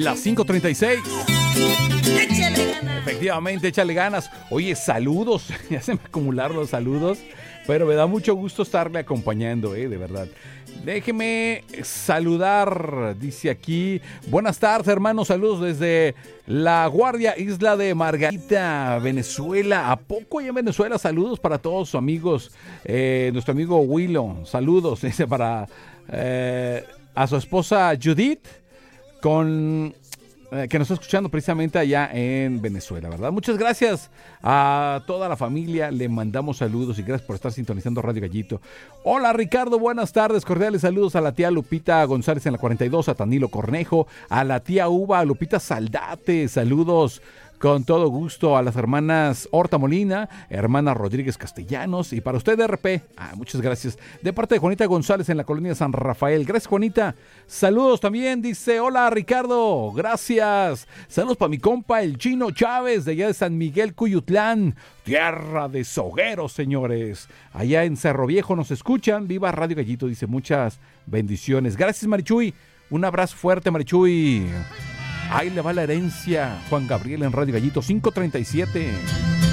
Las 5:36. Échale ganas. Efectivamente, échale ganas. Oye, saludos. Ya se me acumularon los saludos, pero me da mucho gusto estarle acompañando, de verdad. Déjeme saludar, dice aquí. Buenas tardes, hermanos. Saludos desde La Guardia, isla de Margarita, Venezuela. ¿A poco ya en Venezuela? Saludos para todos sus amigos. Nuestro amigo Willow, saludos. Dice para a su esposa Judith, que nos está escuchando precisamente allá en Venezuela, ¿verdad? Muchas gracias a toda la familia, le mandamos saludos y gracias por estar sintonizando Radio Gallito. Hola Ricardo, buenas tardes, cordiales saludos a la tía Lupita González en la 42, a Tanilo Cornejo, a la tía Uva, a Lupita Saldate, saludos con todo gusto a las hermanas Horta Molina, hermana Rodríguez Castellanos y para usted RP, muchas gracias, de parte de Juanita González en la colonia San Rafael. Gracias Juanita, saludos también, dice hola Ricardo, gracias, saludos para mi compa el Chino Chávez de allá de San Miguel Cuyutlán, tierra de sogueros señores, allá en Cerro Viejo nos escuchan, viva Radio Gallito, dice muchas bendiciones, gracias Marichuy, un abrazo fuerte Marichuy. Ahí le va la herencia, Juan Gabriel en Radio Gallito, 5:37.